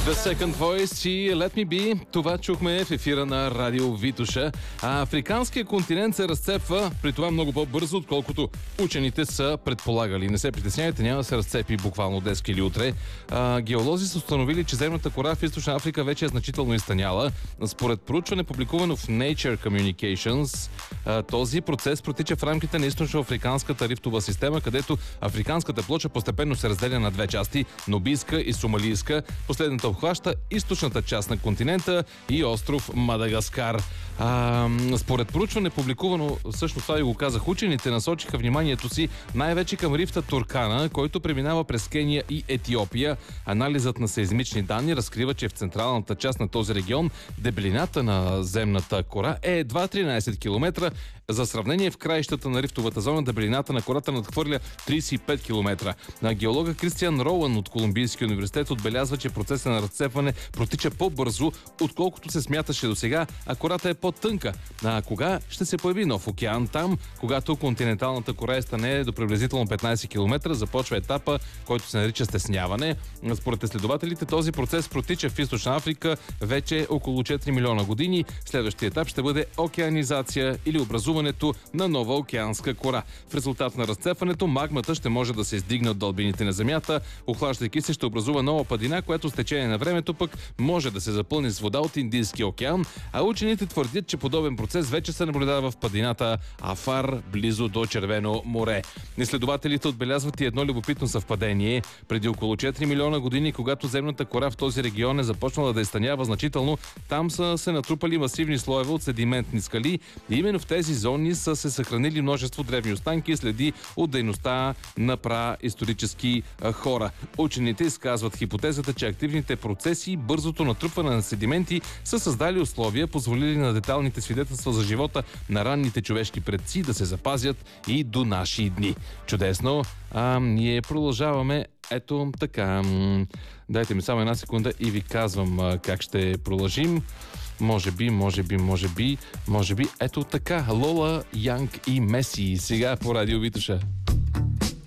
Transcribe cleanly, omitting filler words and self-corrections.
The Second Voice и Let Me Be. Това чухме в ефира на Радио Витоша. А африканският континент се разцепва, при това много по-бързо, отколкото учените са предполагали. Не се притеснявайте, няма да се разцепи буквално днес или утре. Геолози са установили, че земната кора в Източна Африка вече е значително изтъняла. Според проучване, публикувано в Nature Communications, този процес протича в рамките на източно-африканската рифтова система, където африканската плоча постепенно се разделя на две части – нубийска и сомалийска. Последната обхваща източната част на континента и остров Мадагаскар. Според проучване, публикувано, всъщност това и го казах, учените насочиха вниманието си най-вече към рифта Туркана, който преминава през Кения и Етиопия. Анализът на сеизмични данни разкрива, че в централната част на този регион дебелината на земната кора е едва 13 км. За сравнение, в краищата на рифтовата зона дебелината на кората надхвърля 35 км. Геолога Кристиан Роуън от Колумбийския университет отбелязва, че процесът на разцепване протича по-бързо, отколкото се смяташе досега, а кората е по-тънка. Кога ще се появи нов океан там? Когато континенталната кора стане до приблизително 15 км, започва етапа, който се нарича стесняване. Според изследователите, този процес протича в Източна Африка вече около 4 милиона години. Следващия етап ще бъде океанизация или образуването на нова океанска кора. В резултат на разцепването магмата ще може да се издигне от дълбините на Земята. Охлаждайки се, ще образува нова падина, която с течение на времето пък може да се запълни с вода от Индийския океан, а учените твърдят, че подобен процес вече се наблюдава в падината Афар, близо до Червено море. Изследователите отбелязват и едно любопитно съвпадение. Преди около 4 милиона години, когато земната кора в този регион е започнала да изтънява значително, там са се натрупали масивни слоеве от седиментни скали и именно в тези зони са се съхранили множество древни останки и следи от дейността на праисторически хора. Учените изказват хипотезата, че активните процеси и бързото натрупване на седименти са създали условия, позволили на детайлните свидетелства за живота на ранните човешки предци да се запазят и до наши дни. Чудесно! Ние продължаваме ето така. Дайте ми само една секунда и ви казвам как ще продължим. Може би. Ето така. Лола, Янг и Меси. Сега по Радио Витоша.